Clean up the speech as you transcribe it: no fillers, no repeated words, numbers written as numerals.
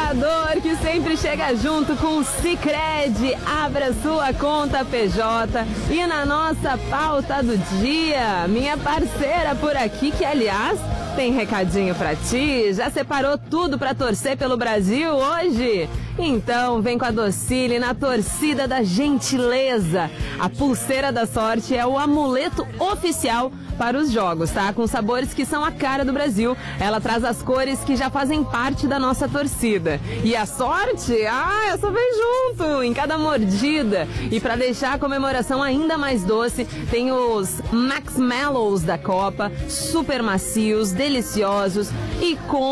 cooperador que sempre chega junto com o Sicredi. Abra sua conta PJ. E na nossa pauta do dia, minha parceira por aqui, que aliás tem recadinho pra ti. Já separou tudo pra torcer pelo Brasil hoje? Então vem com a Docile na torcida da gentileza. A pulseira da sorte é o amuleto oficial para os jogos, tá? Com sabores que são a cara do Brasil. Ela traz as cores que já fazem parte da nossa torcida. E a sorte? Essa vem junto, em cada mordida. E para deixar a comemoração ainda mais doce, tem os Max Mellows da Copa, super macios, deliciosos e com